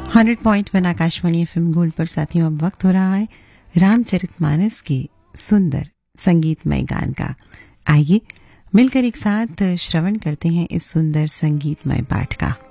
100.1 Akashvani FM gold पर साथियों अब वक्त हो रहा है रामचरितमानस के सुंदर संगीतमय गान का। आइए मिलकर एक साथ श्रवण करते हैं इस सुंदर संगीतमय पाठ का।